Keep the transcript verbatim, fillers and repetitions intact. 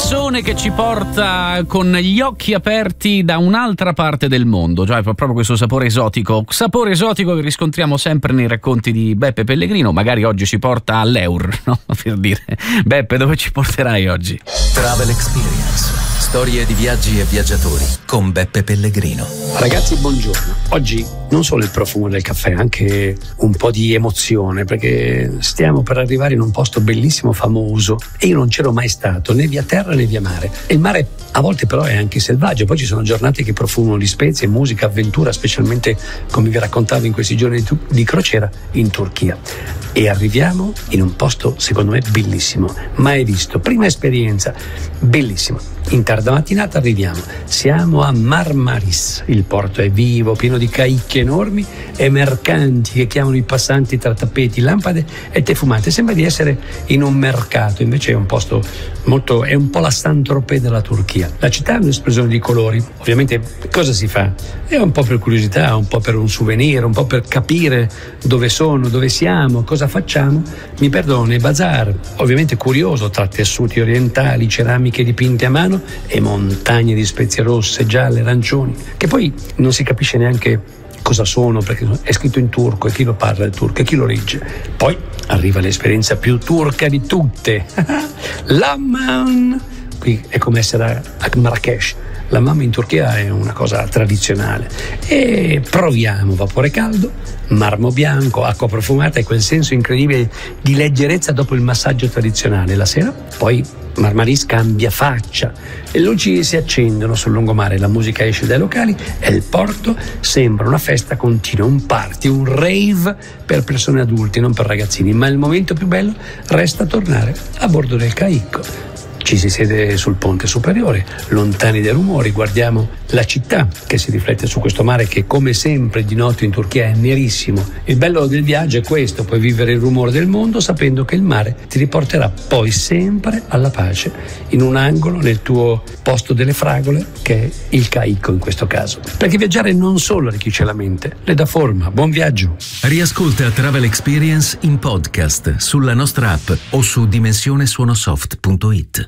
canzone che ci porta con gli occhi aperti da un'altra parte del mondo, cioè proprio questo sapore esotico, sapore esotico che riscontriamo sempre nei racconti di Beppe Pellegrino. Magari oggi ci porta all'Eur, no? Per dire, Beppe, dove ci porterai oggi? Travel Experience, storie di viaggi e viaggiatori con Beppe Pellegrino. Ragazzi, buongiorno. Oggi non solo il profumo del caffè, anche un po' di emozione, perché stiamo per arrivare in un posto bellissimo, famoso, e io non c'ero mai stato, né via terra né via mare. E il mare a volte però è anche selvaggio, poi ci sono giornate che profumano di spezie, musica, avventura, specialmente come vi raccontavo in questi giorni di, di crociera in Turchia. E arriviamo in un posto secondo me bellissimo, mai visto, prima esperienza, bellissimo. In tarda mattinata arriviamo, siamo a Marmaris, il porto è vivo, pieno di caicche enormi e mercanti che chiamano i passanti tra tappeti, lampade e tè fumante. Sembra di essere in un mercato, invece è un posto molto, è un po' la Saint-Tropez della Turchia. La città è un'esplosione di colori, ovviamente cosa si fa? È un po' per curiosità, un po' per un souvenir, un po' per capire dove sono, dove siamo, cosa facciamo. Mi perdono, i bazar, ovviamente curioso, tra tessuti orientali, ceramiche dipinte a mano e montagne di spezie rosse, gialle, arancioni, che poi non si capisce neanche cosa sono perché è scritto in turco e chi lo parla il turco e chi lo legge. Poi arriva l'esperienza più turca di tutte, l'Hammam. Qui è come essere a Marrakesh. L'Hammam in Turchia è una cosa tradizionale e proviamo vapore caldo, marmo bianco, acqua profumata e quel senso incredibile di leggerezza dopo il massaggio tradizionale. La sera poi Marmaris cambia faccia, le luci si accendono sul lungomare, la musica esce dai locali e il porto sembra una festa continua, un party, un rave per persone adulte, non per ragazzini, ma il momento più bello resta tornare a bordo del caicco. Ci si siede sul ponte superiore, lontani dai rumori, guardiamo la città che si riflette su questo mare che come sempre di notte in Turchia è nerissimo. Il bello del viaggio è questo, puoi vivere il rumore del mondo sapendo che il mare ti riporterà poi sempre alla pace, in un angolo nel tuo posto delle fragole che è il caicco in questo caso. Perché viaggiare non solo arricchisce la mente, le dà forma. Buon viaggio! Riascolta Travel Experience in podcast sulla nostra app o su dimensione suonosoft punto it.